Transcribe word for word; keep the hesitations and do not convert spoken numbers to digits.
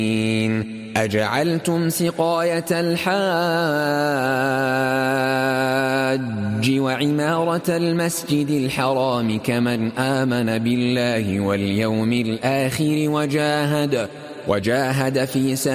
أجعلتم سقاية الحاج وعمارة المسجد الحرام كمن آمن بالله واليوم الآخر وجاهد, وجاهد في سبيل